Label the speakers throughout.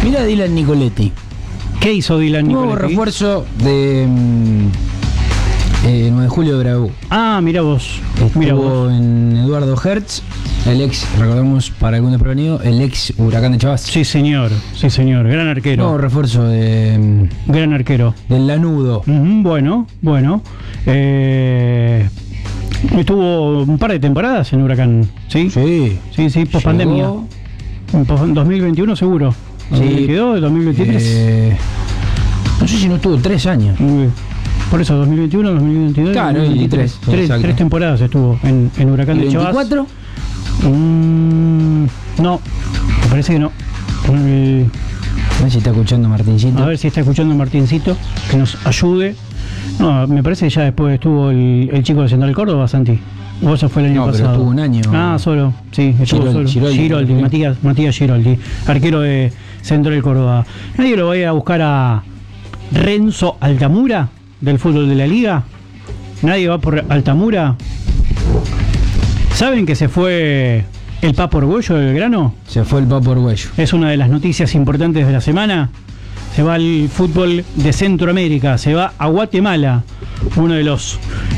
Speaker 1: Mira Dylan Nicoletti.
Speaker 2: ¿Qué hizo Dylan Nicoletti?
Speaker 1: Nuevo refuerzo de 9 de julio de Bravo.
Speaker 2: Ah, mira vos.
Speaker 1: Estuvo en Eduardo Hertz, el ex, recordamos para algún desprevenido, el ex Huracán de Chavás.
Speaker 2: Sí, señor. Gran arquero.
Speaker 1: Nuevo refuerzo de...
Speaker 2: Gran arquero.
Speaker 1: Del Lanudo.
Speaker 2: Bueno. Estuvo un par de temporadas en Huracán, ¿sí? Sí, post pandemia. 2021 seguro.
Speaker 1: Sí.
Speaker 2: ¿Quedó? ¿2023?
Speaker 1: No sé si no estuvo 3 años.
Speaker 2: Por eso, 2021, 2022.
Speaker 1: Claro, 2023.
Speaker 2: Tres temporadas estuvo en Huracán de Chavás.
Speaker 1: ¿24?
Speaker 2: No, me parece que no.
Speaker 1: A ver si está escuchando Martincito.
Speaker 2: A ver si está escuchando Martincito, que nos ayude. No, me parece que ya después estuvo el chico de Central Córdoba, Santi. O eso fue el año pasado.
Speaker 1: Pero estuvo un año.
Speaker 2: Solo. Sí, estuvo solo. Giroldi, Matías Giroldi, arquero de Central Córdoba. ¿Nadie lo vaya a buscar a Renzo Altamura del fútbol de la Liga? ¿Nadie va por Altamura? ¿Saben que se fue el Papo Orgullo del Belgrano?
Speaker 1: Se fue el Papo Orgullo.
Speaker 2: Es una de las noticias importantes de la semana. Se va al fútbol de Centroamérica, se va a Guatemala, uno de los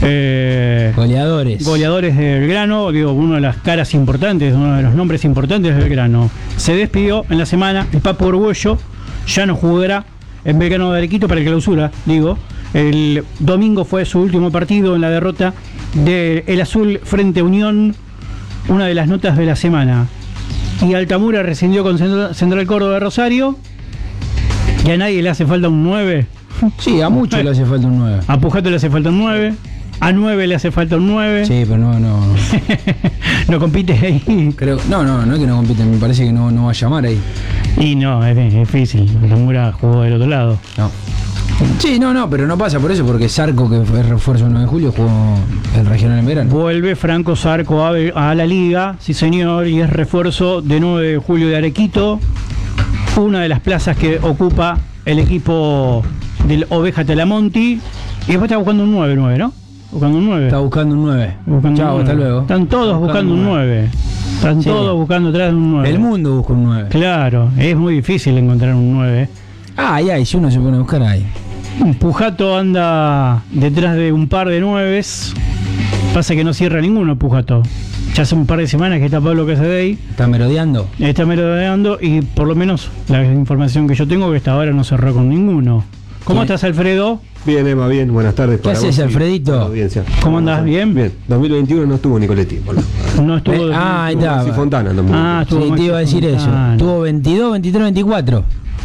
Speaker 2: goleadores de Belgrano, una de las caras importantes, uno de los nombres importantes de Belgrano. Se despidió en la semana, el Papo Orgullo ya no jugará en Belgrano de Arequito para clausura, el domingo fue su último partido en la derrota del Azul frente a Unión, una de las notas de la semana. Y Altamura rescindió con Central Córdoba de Rosario. ¿Y a nadie le hace falta un 9?
Speaker 1: Sí, a muchos le hace falta un 9.
Speaker 2: A Pujato le hace falta un 9. A 9 le hace falta un 9.
Speaker 1: Sí, pero no.
Speaker 2: ¿No compite ahí?
Speaker 1: Creo, no es que no compite, me parece que no va a llamar ahí.
Speaker 2: Y no, es difícil. Altamura jugó del otro lado.
Speaker 1: No. Sí, pero no pasa por eso, porque Zarco, que fue refuerzo el 9 de julio, jugó el regional en verano.
Speaker 2: Vuelve Franco Zarco a la liga, sí señor, y es refuerzo de 9 de julio de Arequito. Una de las plazas que ocupa el equipo del Oveja Telamonti. Y después está buscando un 9, ¿no? Buscando un 9.
Speaker 1: Está buscando un 9. Chao, hasta luego.
Speaker 2: Están todos buscando un 9. Están todos buscando atrás de un 9.
Speaker 1: El mundo busca un 9.
Speaker 2: Claro, es muy difícil encontrar un 9.
Speaker 1: Si uno se pone a buscar ahí.
Speaker 2: Pujato anda detrás de un par de 9. Pasa que no cierra ninguno Pujato. Ya hace un par de semanas que está Pablo Casadei.
Speaker 1: Está merodeando
Speaker 2: y por lo menos la información que yo tengo que hasta ahora no cerró con ninguno. ¿Cómo estás, Alfredo?
Speaker 3: Bien, Emma, bien. Buenas tardes.
Speaker 1: ¿Qué haces, Alfredito?
Speaker 2: ¿Cómo andás? ¿Bien?
Speaker 3: Bien. 2021 no estuvo Nicoletti.
Speaker 2: No estuvo.
Speaker 1: Ahí está.
Speaker 3: Maxi Fontana.
Speaker 1: Sí, te iba a decir eso. Tuvo 22, 23, 24.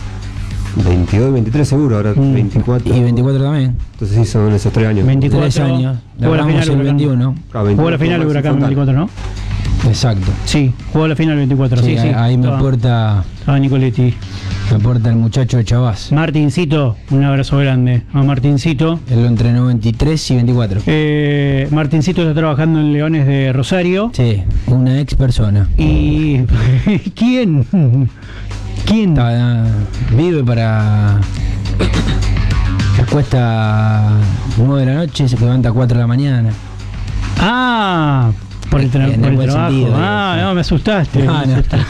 Speaker 3: 22 y 23 seguro, ahora 24.
Speaker 1: Y 24 también.
Speaker 3: Entonces sí, son esos 3 años.
Speaker 2: 23
Speaker 1: años.
Speaker 2: Jugó la final
Speaker 1: el 21.
Speaker 2: Jugó la final el Huracán 24, ¿no?
Speaker 1: Exacto.
Speaker 2: Sí, jugó la final el 24. Sí.
Speaker 1: Ahí me aporta
Speaker 2: Nicoletti.
Speaker 1: Me aporta el muchacho de Chavás.
Speaker 2: Martincito, un abrazo grande a Martincito.
Speaker 1: Él lo entrenó 23 y 24.
Speaker 2: Martincito está trabajando en Leones de Rosario.
Speaker 1: Sí, una ex persona.
Speaker 2: ¿Y quién?
Speaker 1: Vive para... Se acuesta 9 de la noche, se levanta a 4 de la mañana.
Speaker 2: Por el trabajo.
Speaker 1: Sentido,
Speaker 2: no, me asustaste.
Speaker 1: No,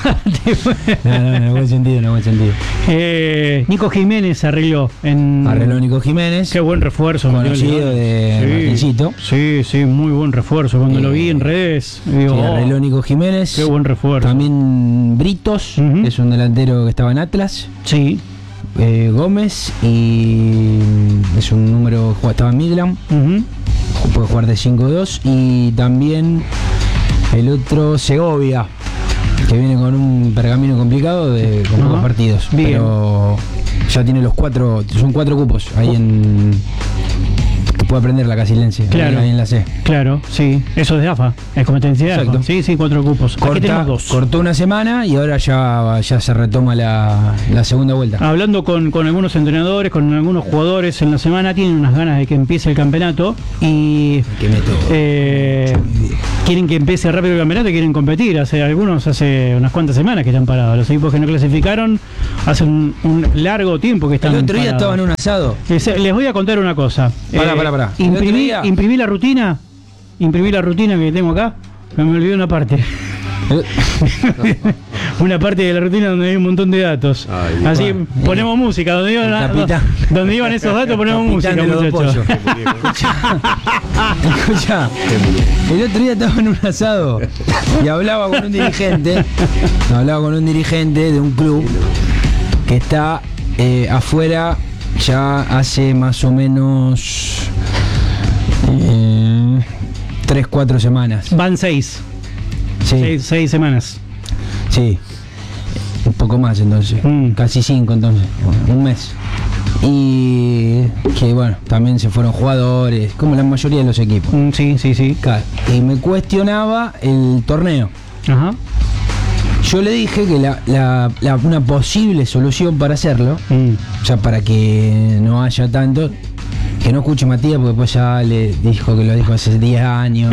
Speaker 1: en buen sentido,
Speaker 2: Nico Jiménez arregló
Speaker 1: Nico Jiménez.
Speaker 2: Qué buen refuerzo.
Speaker 1: Conocido de Martincito.
Speaker 2: Sí, muy buen refuerzo. Cuando lo vi en redes, digo,
Speaker 1: arregló Nico Jiménez.
Speaker 2: Qué buen refuerzo.
Speaker 1: También Britos, es un delantero que estaba en Atlas.
Speaker 2: Sí.
Speaker 1: Gómez, y es un número, estaba en Midland. Puede jugar de 5-2. Y también el otro, Segovia, que viene con un pergamino complicado con pocos partidos.
Speaker 2: Bien.
Speaker 1: Pero ya tiene los 4, son 4 cupos ahí que puede aprender la Casilense.
Speaker 2: Claro.
Speaker 1: Ahí en la C.
Speaker 2: Claro, sí. Eso es de AFA, es competencia de AFA.
Speaker 1: Exacto.
Speaker 2: Sí, 4 cupos. Aquí tenemos 2.
Speaker 1: Cortó una semana y ahora ya se retoma la segunda vuelta.
Speaker 2: Hablando con algunos entrenadores, con algunos jugadores en la semana, tienen unas ganas de que empiece el campeonato y quieren que empiece rápido el campeonato y quieren competir. Algunos hace unas cuantas semanas que están parados. Los equipos que no clasificaron hace un largo tiempo que están parados.
Speaker 1: El otro día estaban en un asado.
Speaker 2: Les voy a contar una cosa.
Speaker 1: Pará.
Speaker 2: Imprimí la rutina que tengo acá, que me olvidé una parte. Una parte de la rutina donde hay un montón de datos.
Speaker 3: Ay,
Speaker 2: así ponemos música. Donde iban esos datos ponemos música, muchachos.
Speaker 1: Escucha, el otro día estaba en un asado y hablaba con un dirigente de un club que está afuera ya hace más o menos 3-4 semanas.
Speaker 2: Van 6.
Speaker 1: Sí.
Speaker 2: 6 semanas.
Speaker 1: Sí, un poco más entonces, casi 5 entonces, un mes. Y que bueno, también se fueron jugadores, como la mayoría de los equipos.
Speaker 2: Sí.
Speaker 1: Claro. Y me cuestionaba el torneo.
Speaker 2: Ajá.
Speaker 1: Yo le dije que una posible solución para hacerlo, o sea, para que no haya tanto, que no escuche Matías, porque después ya le dijo que lo dijo hace 10 años.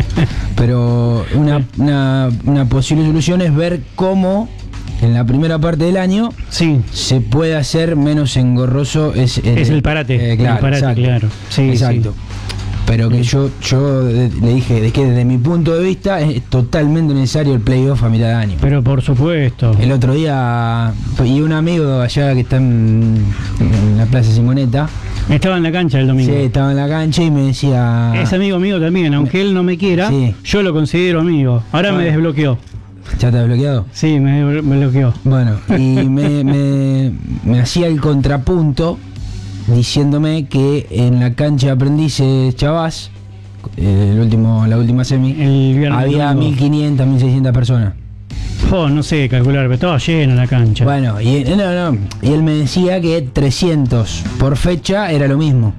Speaker 1: Pero una posible solución es ver cómo en la primera parte del año se puede hacer menos engorroso. Es
Speaker 2: el parate.
Speaker 1: Claro,
Speaker 2: el parate,
Speaker 1: exacto.
Speaker 2: claro. Sí,
Speaker 1: exacto. Pero que yo le dije de que desde mi punto de vista es totalmente necesario el playoff a mitad de año.
Speaker 2: Pero por supuesto.
Speaker 1: El otro día, y un amigo allá que está en la Plaza Simoneta.
Speaker 2: Estaba en la cancha el domingo.
Speaker 1: Sí, estaba en la cancha y me decía...
Speaker 2: Es amigo mío también, aunque él no me quiera, yo lo considero amigo. Ahora me desbloqueó.
Speaker 1: ¿Ya te has bloqueado?
Speaker 2: Sí, me bloqueó.
Speaker 1: Bueno, y me hacía el contrapunto diciéndome que en la cancha de Aprendices Chavás, la última semi, había 1.500, 1.600 personas.
Speaker 2: No sé calcular, pero estaba llena la cancha.
Speaker 1: Bueno, y él me decía que 300 por fecha era lo mismo.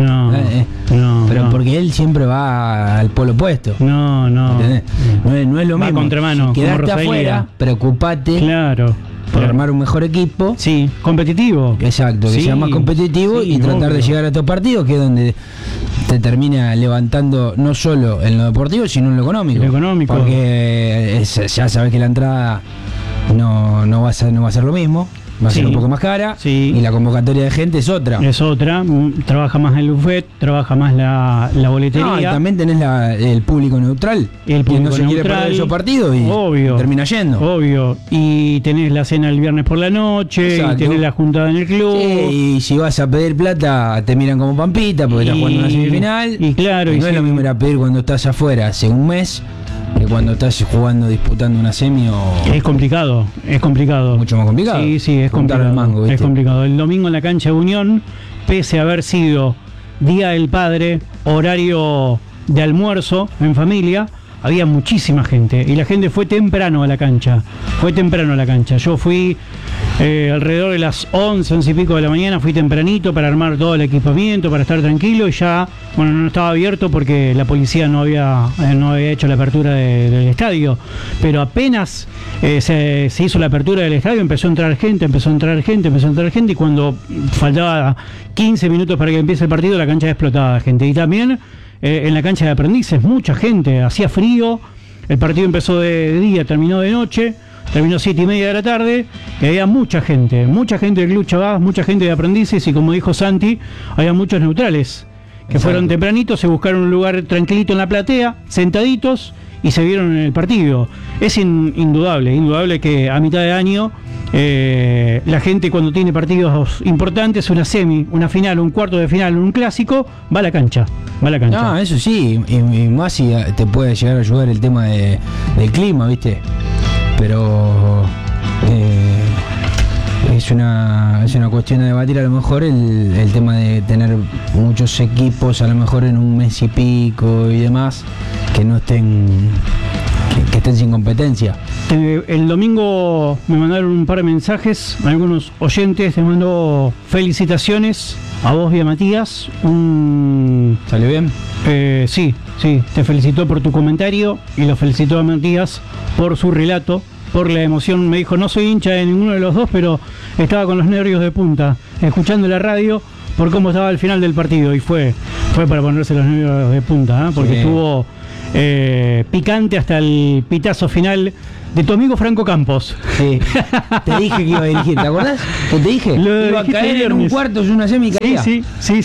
Speaker 1: Pero porque él siempre va al polo opuesto.
Speaker 2: No
Speaker 1: es lo
Speaker 2: va
Speaker 1: mismo.
Speaker 2: Contramano,
Speaker 1: si quedaste afuera, preocupate por armar un mejor equipo.
Speaker 2: Sí, competitivo.
Speaker 1: Exacto, que sea más competitivo y tratar de llegar a estos partidos, que es donde te termina levantando no solo en lo deportivo, sino en lo económico. Porque ya sabes que la entrada no va a ser lo mismo. Va a ser un poco más cara y la convocatoria de gente es otra.
Speaker 2: Trabaja más el buffet, trabaja más la boletería.
Speaker 1: No, y también tenés el público neutral.
Speaker 2: El público
Speaker 1: que no se quiere perder esos partidos y termina yendo.
Speaker 2: Obvio. Y tenés la cena el viernes por la noche, y tenés la juntada en el club.
Speaker 1: Sí, y si vas a pedir plata, te miran como pampita porque estás jugando una semifinal.
Speaker 2: Y claro.
Speaker 1: No es lo mismo ir a pedir cuando estás afuera hace un mes que cuando estás disputando una semi
Speaker 2: Es complicado.
Speaker 1: Mucho más complicado.
Speaker 2: Sí, es complicado.
Speaker 1: El mango, ¿viste?
Speaker 2: Es complicado. El domingo en la cancha de Unión, pese a haber sido Día del Padre, horario de almuerzo en familia, había muchísima gente y la gente fue temprano a la cancha. Yo fui alrededor de las 11 y pico de la mañana, fui tempranito para armar todo el equipamiento, para estar tranquilo, y ya, no estaba abierto porque la policía no había hecho la apertura del estadio, pero apenas se hizo la apertura del estadio empezó a entrar gente, y cuando faltaba 15 minutos para que empiece el partido, la cancha explotaba de gente. Y también en la cancha de Aprendices, mucha gente, hacía frío, el partido empezó de día, terminó de noche, terminó 7:30 de la tarde, y había mucha gente del Club Chavás, mucha gente de Aprendices, y como dijo Santi, había muchos neutrales, que fueron tempranitos, se buscaron un lugar tranquilito en la platea, sentaditos, y se vieron en el partido. Es indudable que a mitad de año la gente, cuando tiene partidos importantes, una semi, una final, un cuarto de final, un clásico, va a la cancha.
Speaker 1: No, eso sí, y más si te puede llegar a ayudar el tema del clima, ¿viste? Pero es una cuestión de debatir a lo mejor el tema de tener muchos equipos a lo mejor en un mes y pico y demás que no estén que estén sin competencia.
Speaker 2: El domingo me mandaron un par de mensajes, algunos oyentes, les mando felicitaciones a vos y a Matías.
Speaker 1: ¿Salió bien?
Speaker 2: Sí, te felicitó por tu comentario y lo felicitó a Matías por su relato, por la emoción. Me dijo, no soy hincha de ninguno de los dos, pero estaba con los nervios de punta, escuchando la radio por cómo estaba al final del partido, y fue para ponerse los nervios de punta, porque estuvo picante hasta el pitazo final de tu amigo Franco Campos.
Speaker 1: Sí, te dije que iba a dirigir, ¿te acordás? ¿Que te dije?
Speaker 2: Lo
Speaker 1: iba a caer en un cuarto, es una semi caída.
Speaker 2: Sí.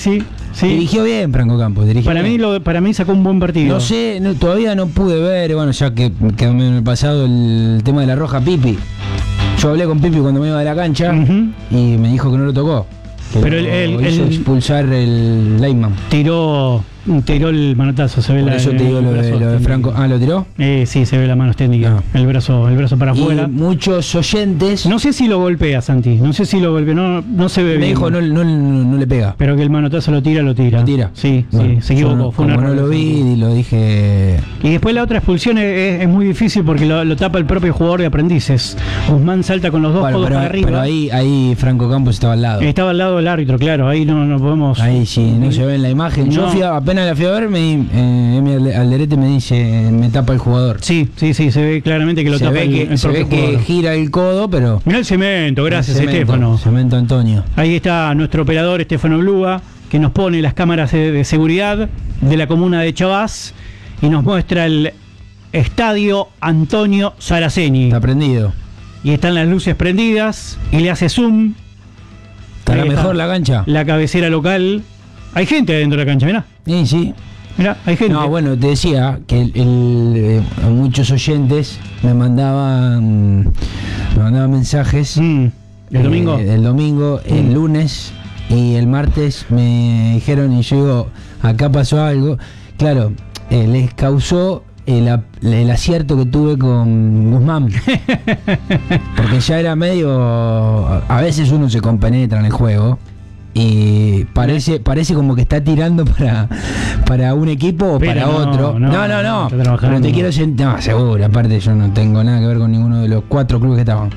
Speaker 2: Sí.
Speaker 1: Dirigió bien Franco Campos.
Speaker 2: Para mí sacó un buen partido.
Speaker 1: No sé, todavía no pude ver, bueno, ya que quedó en el pasado el tema de la roja Pipi. Yo hablé con Pipi cuando me iba de la cancha y me dijo que no lo tocó.
Speaker 2: Pero
Speaker 1: él hizo expulsar el lineman.
Speaker 2: Tiró el manotazo, se ve.
Speaker 1: Por eso te digo lo de Franco. Ah, ¿lo tiró?
Speaker 2: Sí, se ve la mano extendida.
Speaker 1: No.
Speaker 2: El brazo para afuera.
Speaker 1: Y muchos oyentes.
Speaker 2: No sé si lo golpea, Santi. No sé si lo golpea. No se ve bien.
Speaker 1: Me dijo no le pega.
Speaker 2: Pero que el manotazo lo tira.
Speaker 1: ¿Lo tira?
Speaker 2: Sí,
Speaker 1: Bueno,
Speaker 2: se equivocó. Fue
Speaker 1: como no lo vi y lo dije.
Speaker 2: Y después la otra expulsión es muy difícil porque lo tapa el propio jugador de Aprendices. Guzmán salta con los dos codos para arriba.
Speaker 1: Pero ahí Franco Campos estaba al lado.
Speaker 2: Estaba al lado del árbitro, claro. Ahí no podemos.
Speaker 1: Ahí sí, no se ve en la imagen. Yo apenas la fui a ver, Emi Alderete me dice, me tapa el jugador.
Speaker 2: Sí, se ve claramente que lo tapa el propio
Speaker 1: se ve que
Speaker 2: jugador.
Speaker 1: gira el codo, pero.
Speaker 2: Mirá el cemento, gracias Estefano.
Speaker 1: Cemento Antonio.
Speaker 2: Ahí está nuestro operador Estefano Blúa, que nos pone las cámaras de seguridad de la comuna de Chavás y nos muestra el estadio Antonio Saraceni.
Speaker 1: Está prendido.
Speaker 2: Y están las luces prendidas y le hace zoom.
Speaker 1: ¿Estará mejor la cancha?
Speaker 2: La cabecera local. Hay gente dentro de la cancha, mirá.
Speaker 1: Sí.
Speaker 2: Mirá, hay gente.
Speaker 1: No, bueno, te decía que muchos oyentes me mandaban mensajes.
Speaker 2: ¿El domingo?
Speaker 1: El domingo, el lunes y el martes me dijeron, y yo digo, acá pasó algo. Claro, les causó el acierto que tuve con Guzmán. Porque ya era medio. A veces uno se compenetra en el juego. Y parece como que está tirando para un equipo o para otro. No. Pero te quiero sentir. No, seguro. Aparte, yo no tengo nada que ver con ninguno de los 4 clubes que estaban.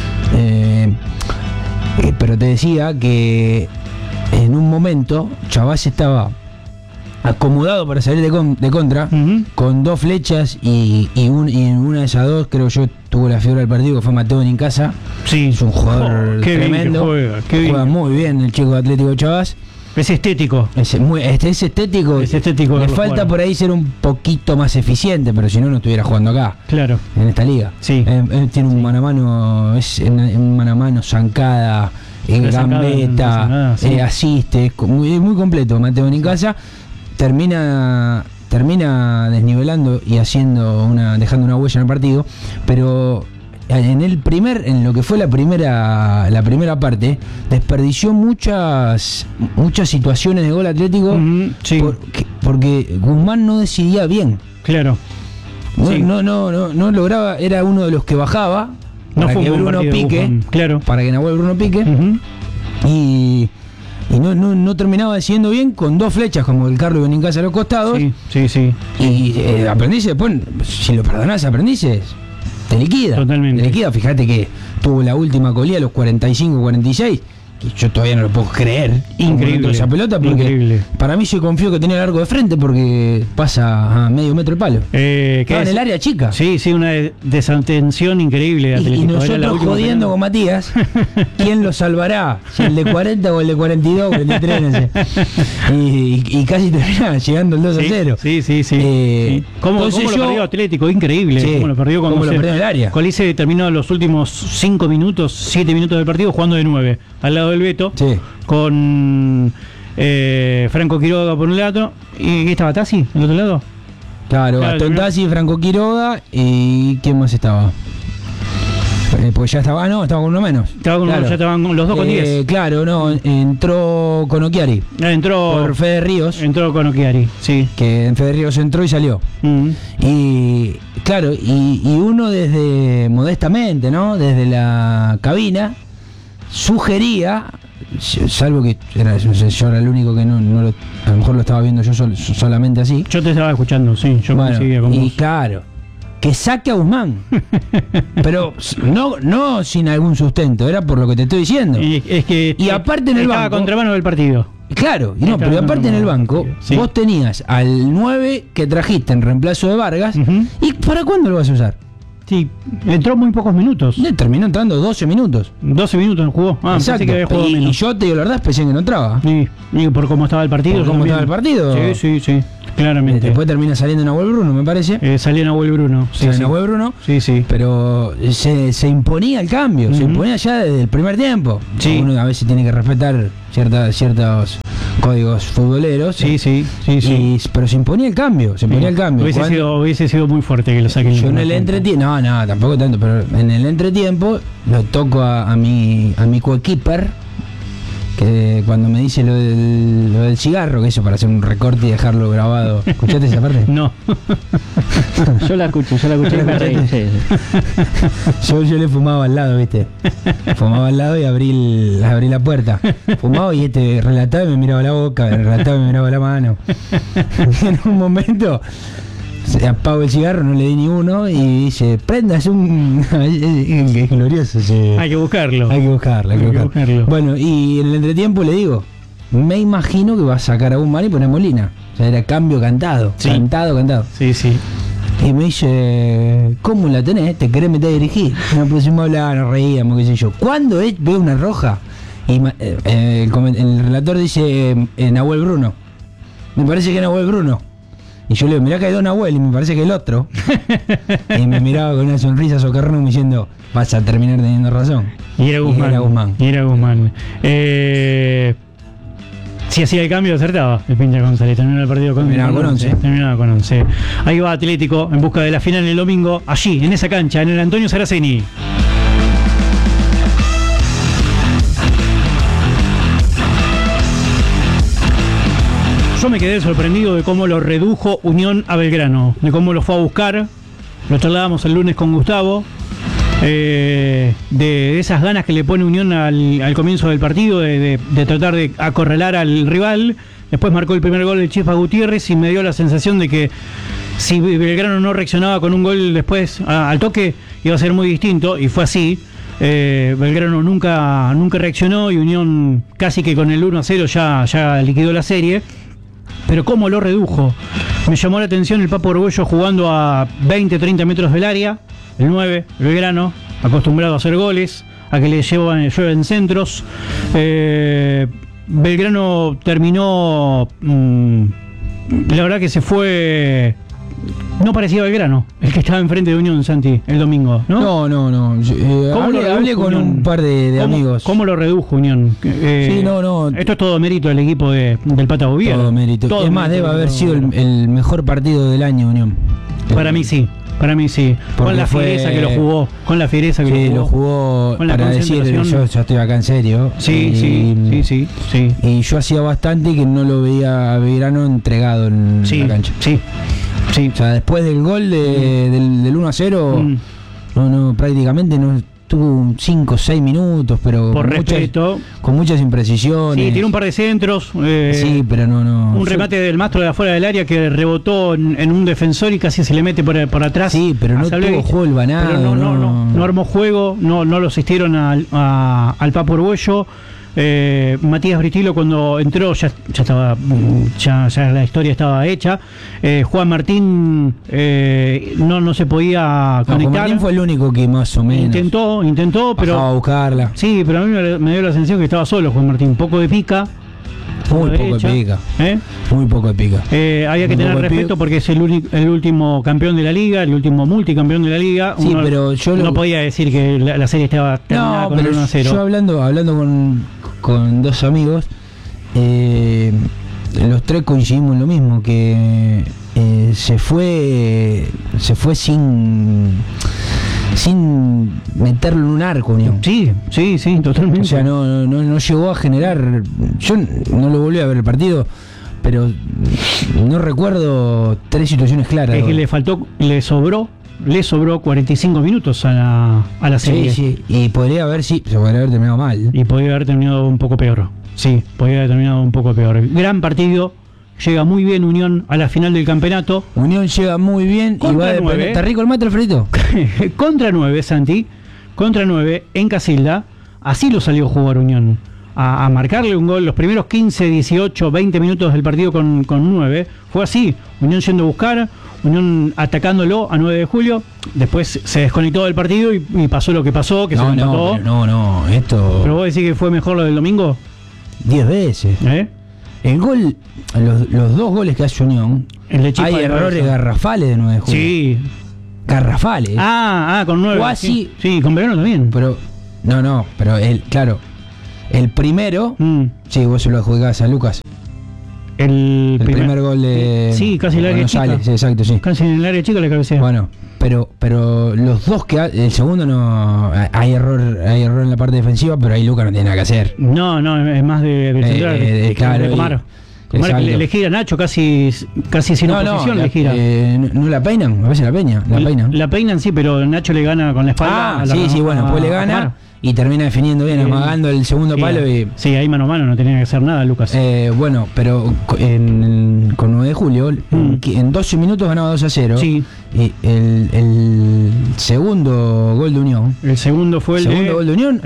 Speaker 1: Pero te decía que en un momento Chavás estaba acomodado para salir de contra, con 2 flechas y en una de esas 2, creo yo, tuvo la fiebre del partido, que fue Mateo Nincasa.
Speaker 2: Sí.
Speaker 1: Es un jugador tremendo. Juega muy bien el chico de Atlético de Chavás.
Speaker 2: Es estético.
Speaker 1: Es estético.
Speaker 2: Es estético.
Speaker 1: Le falta jugar por ahí ser un poquito más eficiente, pero si no estuviera jugando acá.
Speaker 2: Claro.
Speaker 1: En esta liga.
Speaker 2: Sí.
Speaker 1: Tiene un mano a mano, un mano a mano, zancada, gambeta, asiste, muy completo Mateo Nincasa. Termina desnivelando y dejando una huella en el partido, pero en lo que fue la primera parte, desperdició muchas situaciones de gol Atlético, porque Guzmán no decidía bien.
Speaker 2: Claro.
Speaker 1: No lograba, era uno de los que bajaba para que Bruno pique, para que Nahuel Bruno pique, y no terminaba decidiendo bien con 2 flechas como el Carlos Benincasa a los costados.
Speaker 2: Sí.
Speaker 1: Y Aprendices, después, si lo perdonás a Aprendices, te liquida.
Speaker 2: Totalmente.
Speaker 1: Te liquida. Fíjate que tuvo la última colía a los 45-46. Que yo todavía no lo puedo creer.
Speaker 2: Increíble.
Speaker 1: Esa pelota, porque
Speaker 2: increíble.
Speaker 1: Para mí yo confío que tiene el arco de frente porque pasa a medio metro el palo. Estaba en el área chica.
Speaker 2: Sí, una desatención increíble de Atlético.
Speaker 1: Y nosotros jodiendo con Matías, ¿quién lo salvará? Si el de 40 o el de 42, 43, no sé. Y casi termina llegando el 2-0.
Speaker 2: Sí. ¿Cómo lo perdió Atlético? Increíble.
Speaker 1: Sí.
Speaker 2: ¿Cómo lo perdió?
Speaker 1: ¿Cómo lo perdió en el área?
Speaker 2: Colice terminó los últimos 5 minutos, 7 minutos del partido jugando de 9, al lado del Beto, con Franco Quiroga por un lado. ¿Y estaba Tassi del otro lado?
Speaker 1: Claro, Gastón Tassi, Franco Quiroga. ¿Y quién más estaba? Pues ya estaba con uno menos.
Speaker 2: Ya estaban los 2 con 10.
Speaker 1: Claro, entró con Occhiari. Por Fede Ríos.
Speaker 2: Entró con Occhiari, sí.
Speaker 1: Que en Fede Ríos entró y salió. Y claro, y uno desde modestamente, ¿no? Desde la cabina sugería, salvo que yo era el único que a lo mejor lo estaba viendo yo solamente así.
Speaker 2: Yo te estaba escuchando, sí. Yo coincidía con vos.
Speaker 1: Claro, que saque a Guzmán. Pero no sin algún sustento, era por lo que te estoy diciendo.
Speaker 2: Y
Speaker 1: aparte en el banco.
Speaker 2: Estaba contramano del partido.
Speaker 1: Claro, pero aparte en el banco, vos tenías al 9 que trajiste en reemplazo de Vargas. ¿Y para cuándo lo vas a usar?
Speaker 2: Sí, entró muy pocos minutos.
Speaker 1: Terminó entrando 12 minutos.
Speaker 2: 12 minutos jugó.
Speaker 1: Exacto.
Speaker 2: Que había jugado menos.
Speaker 1: Y yo te digo la verdad, pensé que no entraba.
Speaker 2: Y por cómo estaba el partido. Sí, claramente.
Speaker 1: Después termina saliendo Nahuel Bruno, me parece.
Speaker 2: Salió Nahuel Bruno.
Speaker 1: Nahuel Bruno.
Speaker 2: Sí.
Speaker 1: Pero se imponía el cambio, se imponía ya desde el primer tiempo.
Speaker 2: Sí.
Speaker 1: Uno a veces tiene que respetar ciertos códigos futboleros.
Speaker 2: Sí.
Speaker 1: Pero se imponía el cambio,
Speaker 2: Hubiese sido muy fuerte que lo saquen.
Speaker 1: Yo en el entretiempo, no, tampoco tanto, pero en el entretiempo lo toco a mi coequiper, que cuando me dice lo del cigarro, que eso para hacer un recorte y dejarlo grabado. ¿Escuchaste esa parte?
Speaker 2: No.
Speaker 4: Yo la escuché.
Speaker 1: Yo le fumaba al lado, ¿viste? Fumaba al lado y abrí la puerta. Fumaba y relataba y me miraba la boca, relataba y me miraba la mano. En un momento apago el cigarro, no le di ni uno y dice, prendas es glorioso.
Speaker 2: Hay que buscarlo.
Speaker 1: Hay que buscarlo. Bueno, y en el entretiempo le digo, me imagino que va a sacar a Guzmán y poner Molina. O sea, era cambio cantado.
Speaker 2: Sí.
Speaker 1: Cantado.
Speaker 2: Sí.
Speaker 1: Y me dice, ¿cómo la tenés? ¿Te querés meter a dirigir? Nos pusimos a hablar, nos reíamos, qué sé yo. ¿Cuándo veo una roja? Y el relator dice, Nahuel Bruno. Me parece que Nahuel Bruno. Y yo le digo, mirá que hay dos Nahuel y me parece que el otro. Y me miraba con una sonrisa socarrona como diciendo, vas a terminar teniendo razón.
Speaker 2: Y era Guzmán. Si hacía el cambio, acertaba el Pincha González. Terminaba el partido terminaba con 11. Ahí va Atlético en busca de la final el domingo, allí, en esa cancha, en el Antonio Saraceni. Yo me quedé sorprendido de cómo lo redujo Unión a Belgrano, de cómo lo fue a buscar. Lo charlábamos el lunes con Gustavo, de esas ganas que le pone Unión al comienzo del partido, de tratar de acorralar al rival. Después marcó el primer gol el Chifa Gutiérrez y me dio la sensación de que si Belgrano no reaccionaba con un gol después al toque, iba a ser muy distinto, y fue así. Belgrano nunca reaccionó y Unión casi que con el 1-0 ya liquidó la serie. Pero cómo lo redujo. Me llamó la atención el Papo Orgullo jugando a 20-30 metros del área. El 9, Belgrano, acostumbrado a hacer goles, a que le llueven centros. Belgrano terminó... la verdad que se fue... No parecía Belgrano, el que estaba enfrente de Unión, Santi, el domingo, ¿no?
Speaker 1: No. Hablé con un par de amigos.
Speaker 2: ¿Cómo lo redujo Unión?
Speaker 1: Sí, no.
Speaker 2: Esto es todo mérito del equipo del Pata Boviera.
Speaker 1: Todo mérito. Es más, debe haber sido el mejor partido del año, Unión.
Speaker 2: Para mí sí. Con la fiereza que lo jugó.
Speaker 1: Lo jugó para decir, yo ya estoy acá en serio.
Speaker 2: Sí.
Speaker 1: Y yo hacía bastante que no lo veía a Belgrano entregado en la cancha. Sí. O sea, después del gol del 1-0, no, prácticamente no tuvo 5 o 6 minutos, pero
Speaker 2: por respeto,
Speaker 1: con muchas imprecisiones.
Speaker 2: Sí, tiene un par de centros.
Speaker 1: Sí, pero no.
Speaker 2: Un remate del Mastro de afuera del área que rebotó en un defensor y casi se le mete por atrás.
Speaker 1: Sí, pero no tuvo juego el Banado.
Speaker 2: No armó juego, no lo asistieron al Papo Orgullo. Matías Britilo cuando entró ya la historia estaba hecha. Juan Martín no se podía conectar.
Speaker 1: Juan Martín fue el único que más o menos
Speaker 2: intentó, pero
Speaker 1: bajaba a buscarla.
Speaker 2: Sí, pero a mí me dio la sensación que estaba solo Juan Martín, poco de pica.
Speaker 1: Muy poco de pica.
Speaker 2: Había que tener respeto porque es el último campeón de la liga, el último multicampeón de la liga.
Speaker 1: Sí, pero yo
Speaker 2: no podía decir que la serie estaba terminada con 1-0.
Speaker 1: Yo hablando con dos amigos, los tres coincidimos en lo mismo, que se fue sin meterlo en un arco, Unión.
Speaker 2: Sí, totalmente.
Speaker 1: O sea, no llegó a generar. Yo no lo volví a ver el partido, pero no recuerdo 3 situaciones claras.
Speaker 2: Es que le sobró 45 minutos a la serie.
Speaker 1: Sí, y se podría haber terminado mal.
Speaker 2: Y podría haber terminado un poco peor. Sí, podría haber terminado un poco peor. Gran partido. Llega muy bien Unión a la final del campeonato.
Speaker 1: Unión llega muy bien y va a depender. ¿Está rico el mate, Alfredito?
Speaker 2: Contra 9, Santi. Contra 9 en Casilda. Así lo salió a jugar Unión. A marcarle un gol los primeros 15, 18, 20 minutos del partido con 9. Fue así. Unión yendo a buscar. Unión atacándolo a 9 de julio. Después se desconectó del partido y pasó lo que pasó. Que se empató.
Speaker 1: No. Esto.
Speaker 2: ¿Pero vos decís que fue mejor lo del domingo?
Speaker 1: 10 veces. El gol, los 2 goles que hace Unión, hay errores garrafales de 9 de julio.
Speaker 2: Sí.
Speaker 1: Garrafales.
Speaker 2: Con 9.
Speaker 1: Así,
Speaker 2: sí, con Belgrano también.
Speaker 1: Pero, pero el primero, sí, vos se lo adjudicás a Lucas.
Speaker 2: El
Speaker 1: primer gol de
Speaker 2: sí, casi en el área chica.
Speaker 1: González, exacto, sí.
Speaker 2: Casi en el área chica la cabecea.
Speaker 1: Bueno, pero los dos el segundo no hay error en la parte defensiva, pero ahí Lucas no tiene nada que hacer.
Speaker 2: No, es más del central.
Speaker 1: Claro,
Speaker 2: de Comar. Comar le gira a Nacho casi sin oposición, le gira.
Speaker 1: No la peinan, a veces la peinan.
Speaker 2: La peinan sí, pero Nacho le gana con la espalda.
Speaker 1: Bueno, después le gana y termina definiendo bien, amagando el segundo palo.
Speaker 2: Sí, ahí mano a mano no tenía que hacer nada, Lucas.
Speaker 1: Bueno, pero con 9 de julio, en 12 minutos ganaba 2-0.
Speaker 2: Sí.
Speaker 1: Y el segundo gol de Unión.
Speaker 2: El segundo fue el
Speaker 1: gol de Unión.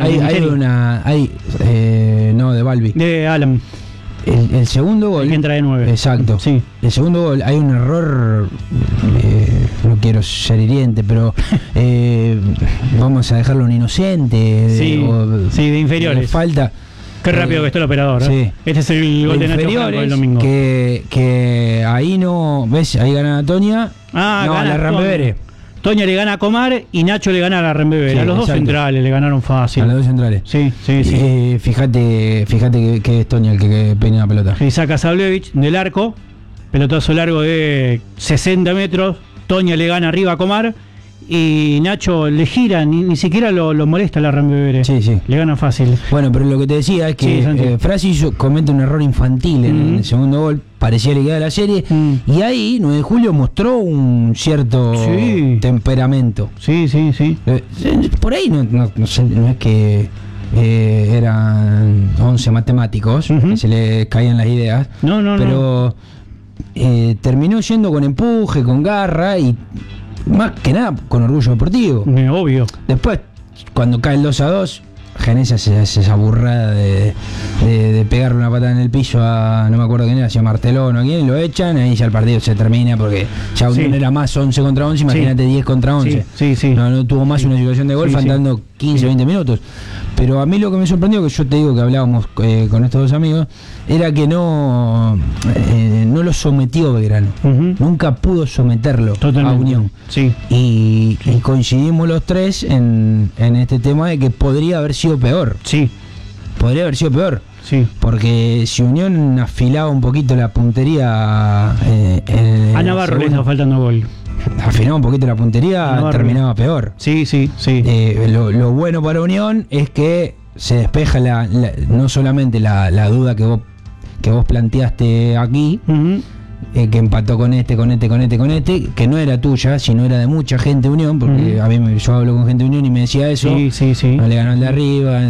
Speaker 1: De Balbi.
Speaker 2: De Alan.
Speaker 1: El segundo gol.
Speaker 2: El que entra de 9.
Speaker 1: Exacto.
Speaker 2: Sí.
Speaker 1: El segundo gol, hay un error. No quiero ser hiriente, pero vamos a dejarlo un inocente.
Speaker 2: De inferiores.
Speaker 1: Falta.
Speaker 2: Qué rápido que está el operador.
Speaker 1: Sí.
Speaker 2: Este es el gol de Nacho Franco el domingo.
Speaker 1: Que ahí no. ¿Ves? Ahí gana Toña.
Speaker 2: Gana
Speaker 1: la Rambevere.
Speaker 2: Toña le gana a Comar y Nacho le gana a la Rambevere.
Speaker 1: Sí,
Speaker 2: a los dos centrales le ganaron fácil.
Speaker 1: A los dos centrales.
Speaker 2: Sí.
Speaker 1: Fíjate que es Toña el que peina la pelota.
Speaker 2: Y saca Sablevich del arco. Pelotazo largo de 60 metros. Toña le gana arriba a Comar. Y Nacho le gira, ni siquiera lo molesta la Rambevere.
Speaker 1: Sí.
Speaker 2: Le gana fácil.
Speaker 1: Bueno, pero lo que te decía es que Frasi comete un error infantil en el segundo gol. Parecía le queda la serie. Y ahí, 9 de julio, mostró un cierto temperamento.
Speaker 2: Sí.
Speaker 1: Por ahí no es que eran 11 matemáticos, que se le caían las ideas.
Speaker 2: No.
Speaker 1: Pero terminó yendo con empuje, con garra y más que nada con orgullo deportivo.
Speaker 2: Obvio.
Speaker 1: Después, cuando cae el 2-2, Genesa hace esa burrada de pegarle una patada en el piso a, no me acuerdo quién era, si a Martelón o a quién, lo echan, ahí ya el partido se termina porque ya Unión era más 11 contra 11, imagínate 10 contra 11.
Speaker 2: Sí.
Speaker 1: No tuvo más una situación de gol, faltando 15, 20 minutos. Pero a mí lo que me sorprendió, que yo te digo que hablábamos con estos dos amigos, era que no lo sometió Belgrano. Nunca pudo someterlo a Unión.
Speaker 2: Sí.
Speaker 1: Y coincidimos los tres en este tema de que podría haber sido peor.
Speaker 2: Sí.
Speaker 1: Podría haber sido peor.
Speaker 2: Sí.
Speaker 1: Porque si Unión afilaba un poquito la puntería...
Speaker 2: a Navarro le está faltando gol.
Speaker 1: Afilaba un poquito la puntería, terminaba peor.
Speaker 2: Sí.
Speaker 1: Lo bueno para Unión es que se despeja no solamente la duda que vos planteaste aquí, que empató con este, que no era tuya, sino era de mucha gente de Unión, porque yo hablo con gente de Unión y me decía eso. Sí. No le ganó el de arriba,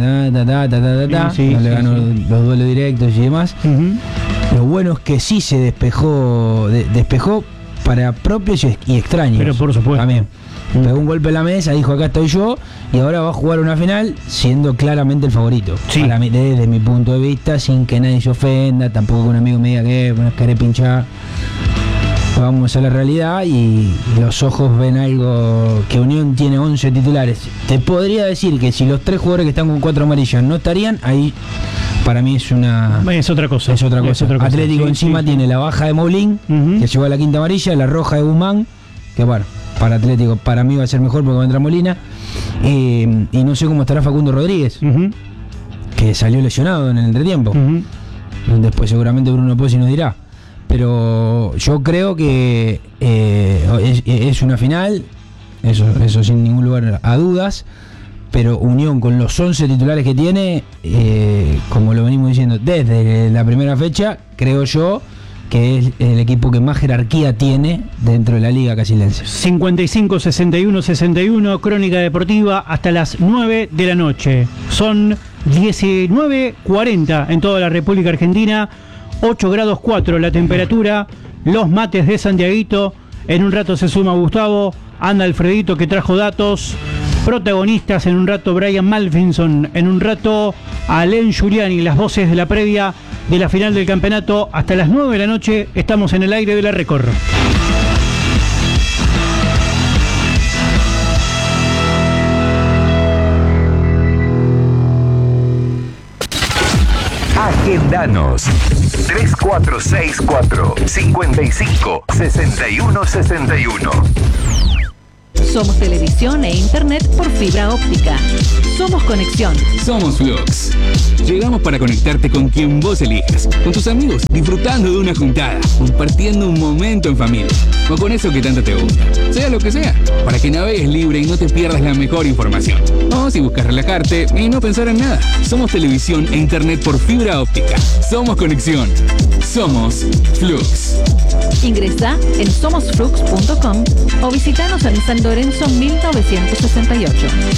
Speaker 1: no le ganó los duelos directos y demás. Lo bueno es que sí se despejó para propios y extraños.
Speaker 2: Pero por supuesto.
Speaker 1: También. Pegó un golpe en la mesa, dijo acá estoy yo, y ahora va a jugar una final siendo claramente el favorito. Para mí, desde mi punto de vista, sin que nadie se ofenda, tampoco que un amigo me diga que una cara pinchada. Vamos a la realidad y los ojos ven algo, que Unión tiene 11 titulares. Te podría decir que si los 3 jugadores que están con 4 amarillas no estarían, ahí para mí es otra cosa. Atlético encima tiene la baja de Moulín, que llegó a la 5ª amarilla, la roja de Guzmán, que bueno, para Atlético para mí va a ser mejor porque va a entrar Molina, y no sé cómo estará Facundo Rodríguez, que salió lesionado en el entretiempo. Después seguramente Bruno Pozzi nos dirá, pero yo creo que es una final, eso sin ningún lugar a dudas. Pero Unión, con los 11 titulares que tiene, como lo venimos diciendo desde la primera fecha, creo yo que es el equipo que más jerarquía tiene dentro de la Liga Casilense.
Speaker 2: 55-61-61, crónica deportiva hasta las 9 de la noche. Son 19:40 en toda la República Argentina, 8 grados 4 la temperatura, los mates de Santiaguito. En un rato se suma Gustavo, anda Alfredito que trajo datos. Protagonistas en un rato Brian Malfinson, en un rato Alain Giuliani, las voces de la previa de la final del campeonato. Hasta las 9 de la noche estamos en el aire de la Record.
Speaker 5: Agendanos 3464 55 61 61. Somos televisión e internet por fibra óptica. Somos conexión.
Speaker 6: Somos Flux. Llegamos para conectarte con quien vos elijas, con tus amigos, disfrutando de una juntada, compartiendo un momento en familia, o con eso que tanto te gusta, sea lo que sea, para que navegues libre y no te pierdas la mejor información. O si buscas relajarte y no pensar en nada, somos televisión e internet por fibra óptica. Somos conexión. Somos Flux.
Speaker 5: Ingresa en somosflux.com o visitanos en San Lorenzo 1968.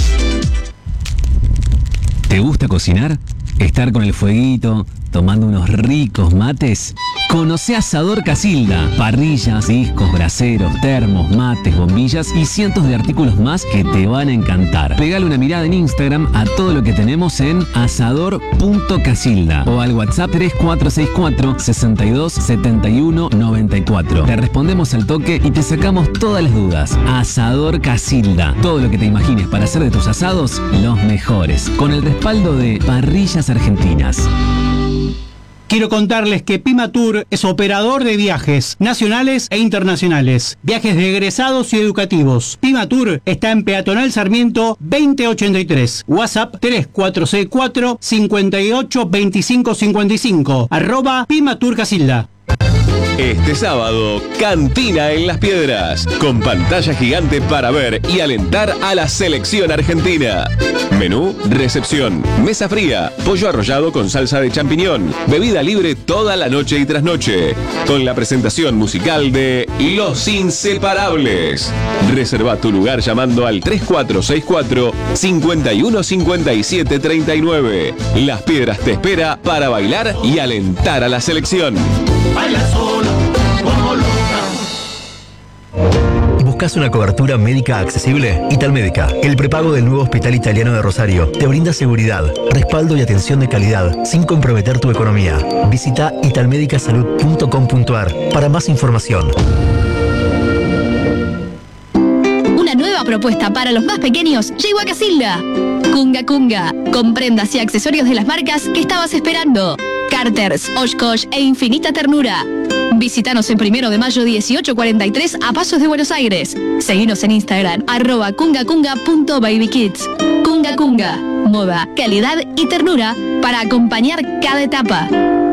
Speaker 7: ¿Te gusta cocinar? ¿Estar con el fueguito, tomando unos ricos mates? Conoce Asador Casilda. Parrillas, discos, braseros, termos, mates, bombillas y cientos de artículos más que te van a encantar. Pegale una mirada en Instagram a todo lo que tenemos en asador.casilda o al WhatsApp 3464 62 71 94. Te respondemos al toque y te sacamos todas las dudas. Asador Casilda. Todo lo que te imagines para hacer de tus asados los mejores. Con el respaldo de Parrillas Argentinas.
Speaker 2: Quiero contarles que Pimatur es operador de viajes nacionales e internacionales, viajes de egresados y educativos. Pimatur está en Peatonal Sarmiento 2083, WhatsApp 3464 58 25 55, @Pimatur Casilda.
Speaker 8: Este sábado, Cantina en Las Piedras, con pantalla gigante para ver y alentar a la selección argentina. Menú, recepción, mesa fría, pollo arrollado con salsa de champiñón, bebida libre toda la noche y trasnoche, con la presentación musical de Los Inseparables. Reserva tu lugar llamando al 3464 51 57 39. Las Piedras te espera para bailar y alentar a la selección.
Speaker 9: Baila sola, como loca. ¿Buscas una cobertura médica accesible? Italmédica, el prepago del nuevo Hospital Italiano de Rosario, te brinda seguridad, respaldo y atención de calidad, sin comprometer tu economía. Visita italmedicasalud.com.ar para más información.
Speaker 10: Una nueva propuesta para los más pequeños llegó a Casilda. Kunga Kunga, con prendas y accesorios de las marcas que estabas esperando. Carters, Oshkosh e Infinita Ternura. Visítanos en 1 de mayo 1843 a Pasos de Buenos Aires. Seguinos en Instagram @kungakunga.babykids. Kunga Kunga, moda, calidad y ternura para acompañar cada etapa.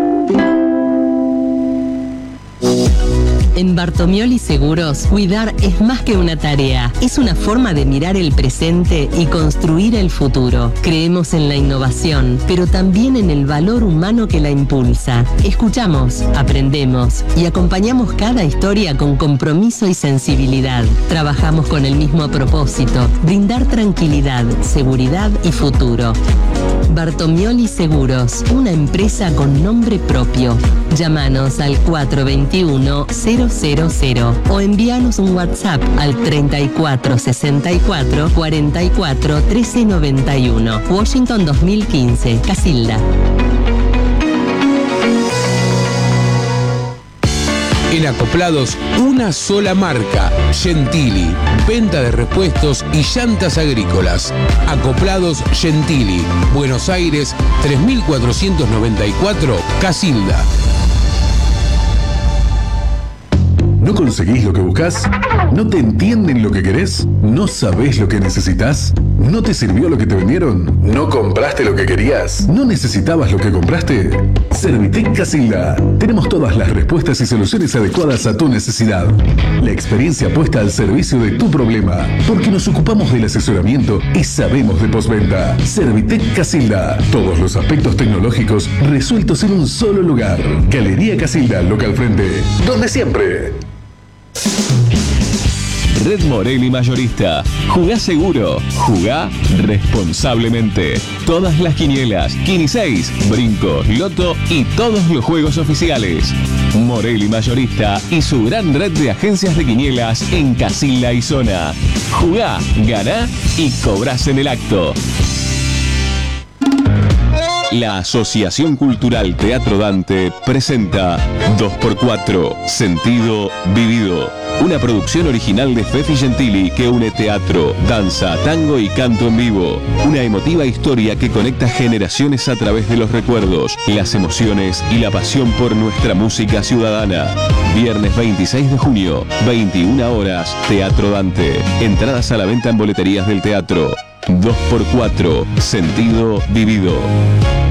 Speaker 11: En Bartomioli Seguros, cuidar es más que una tarea, es una forma de mirar el presente y construir el futuro. Creemos en la innovación, pero también en el valor humano que la impulsa. Escuchamos, aprendemos y acompañamos cada historia con compromiso y sensibilidad. Trabajamos con el mismo propósito, brindar tranquilidad, seguridad y futuro. Bartomioli Seguros, una empresa con nombre propio. Llámanos al 421-000 o envíanos un WhatsApp al 3464 44 13 91. Washington 2015, Casilda.
Speaker 12: En Acoplados, una sola marca, Gentili. Venta de repuestos y llantas agrícolas. Acoplados Gentili. Buenos Aires, 3494, Casilda.
Speaker 13: ¿No conseguís lo que buscás? ¿No te entienden lo que querés? ¿No sabés lo que necesitas? ¿No te sirvió lo que te vendieron? ¿No compraste lo que querías? ¿No necesitabas lo que compraste? Servitec Casilda. Tenemos todas las respuestas y soluciones adecuadas a tu necesidad. La experiencia puesta al servicio de tu problema, porque nos ocupamos del asesoramiento y sabemos de postventa. Servitec Casilda. Todos los aspectos tecnológicos resueltos en un solo lugar. Galería Casilda, local frente. Donde siempre.
Speaker 8: Red Morelli Mayorista. Jugá seguro, jugá responsablemente. Todas las quinielas, Quini 6, Brinco, Loto y todos los juegos oficiales. Morelli Mayorista y su gran red de agencias de quinielas en Casilda y zona. Jugá, ganá y cobrás en el acto. La Asociación Cultural Teatro Dante presenta 2x4, Sentido Vivido. Una producción original de Fefi Gentili que une teatro, danza, tango y canto en vivo. Una emotiva historia que conecta generaciones a través de los recuerdos, las emociones y la pasión por nuestra música ciudadana. Viernes 26 de junio, 21 horas, Teatro Dante. Entradas a la venta en boleterías del teatro. 2x4, sentido vivido.